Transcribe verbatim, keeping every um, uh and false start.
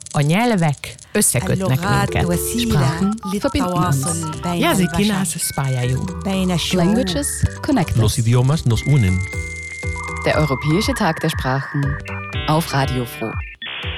A nyelvek összekötnek minket. Sprachen verbinden uns. Ja, sie kinas spajajú. Languages connect Los us. idiomas nos unen. Der Europäische Tag der Sprachen auf Radio Froh.